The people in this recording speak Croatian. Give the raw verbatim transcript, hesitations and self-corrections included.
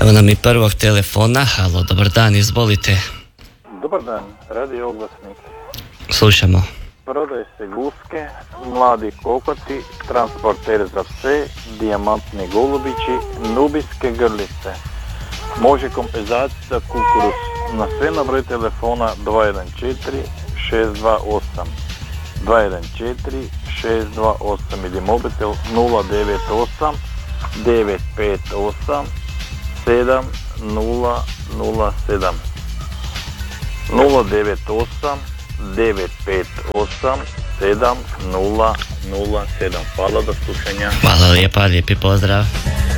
Evo nam i prvog telefona. Halo, dobar dan, izvolite. Dobar dan, radio oglasnik. Slušamo. Prodaje se guske, mladi kokoti, transporter za pse, dijamantni golubići, nubijske grlice. Može kompenzacija kukuruz. Na sve na broj telefona dva jedan četiri šest dva osam dva jedan četiri šest dva osam ili mobitel nula devet osam devet pet osam sedam nula nula sedam nula devet osam devet pet osam sedam nula nula sedam. Hvala, do slušanja. Hvala lijepa, lijepi pozdrav.